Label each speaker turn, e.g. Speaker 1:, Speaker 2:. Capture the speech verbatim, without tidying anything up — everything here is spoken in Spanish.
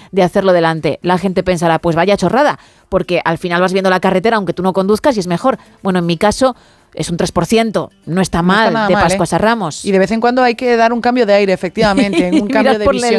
Speaker 1: de hacerlo delante. La gente pensará, pues vaya chorrada, porque al final vas viendo la carretera aunque tú no conduzcas y es mejor. Bueno, en mi caso es un tres por ciento, no está mal, no está de mal, Pascuas, ¿eh? A Ramos.
Speaker 2: Y de vez en cuando hay que dar un cambio de aire, efectivamente, un cambio de visión.